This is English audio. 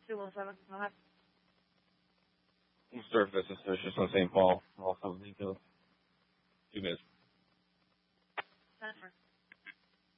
217. Go ahead. Surface suspicious on St. Paul. Also, 2 minutes. Jennifer.